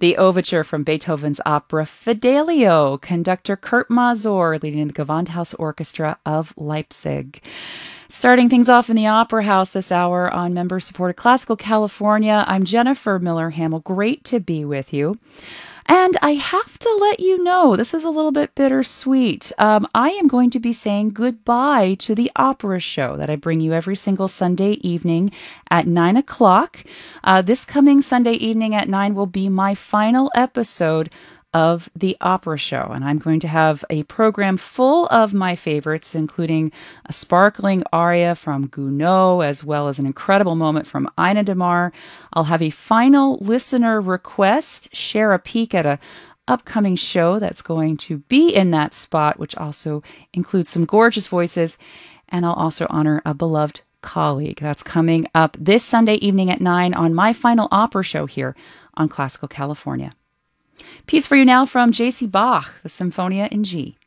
The overture from Beethoven's opera Fidelio, conductor Kurt Masur leading the Gewandhaus Orchestra of Leipzig. Starting things off in the Opera House this hour on member-supported Classical California, I'm Jennifer Miller-Hamill. Great to be with you. And I have to let you know, this is a little bit bittersweet. I am going to be saying goodbye to the opera show that I bring you every single Sunday evening at 9 o'clock. This coming Sunday evening at 9 will be my final episode of the opera show, and I'm going to have a program full of my favorites, including a sparkling aria from Gounod, as well as an incredible moment from Ina Demar. I'll have a final listener request, share a peek at a upcoming show that's going to be in that spot, which also includes some gorgeous voices, and I'll also honor a beloved colleague. That's coming up this Sunday evening at 9 on my final opera show here on Classical California. Piece for you now from J.C. Bach, the Symphonia in G.